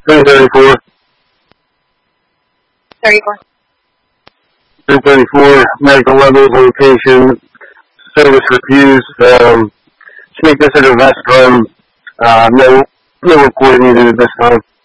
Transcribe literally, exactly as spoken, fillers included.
three thirty-four. thirty-four. three thirty-four, medical levels, location, service refused, um, sneaked us into the restroom, uh, no, no recording needed at this time.